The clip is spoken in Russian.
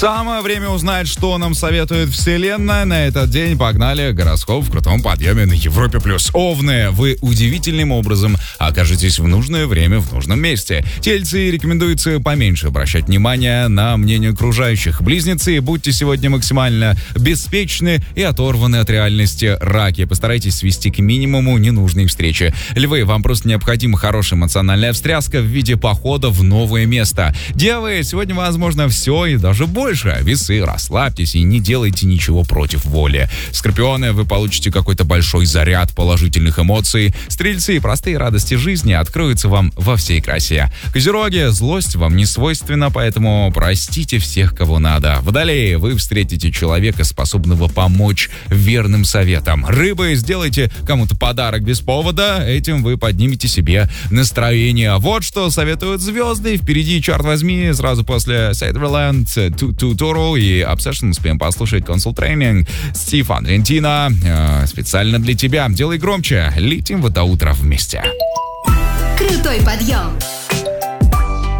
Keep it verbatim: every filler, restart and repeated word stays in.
Самое время узнать, что нам советует Вселенная. На этот день погнали гороскоп в крутом подъеме на Европе+. Овны, вы удивительным образом окажетесь в нужное время в нужном месте. Тельцы, рекомендуется поменьше обращать внимание на мнение окружающих. Близнецы, будьте сегодня максимально беспечны и оторваны от реальности. Раки, постарайтесь свести к минимуму ненужные встречи. Львы, вам просто необходима хорошая эмоциональная встряска в виде похода в новое место. Девы, сегодня возможно все и даже больше. Весы, расслабьтесь и не делайте ничего против воли. Скорпионы, вы получите какой-то большой заряд положительных эмоций. Стрельцы, простые радости жизни откроются вам во всей красе. Козероги, злость вам не свойственна, поэтому простите всех, кого надо. Водолеи, вы встретите человека, способного помочь верным советам. Рыбы, сделайте кому-то подарок без повода, этим вы поднимете себе настроение. Вот что советуют звезды. Впереди, черт возьми, сразу после Sutherland, Тутору и Obsession успеем послушать Console Training. Стив Аргентина, э, специально для тебя. Делай громче, летим в это утро вместе. Крутой подъем.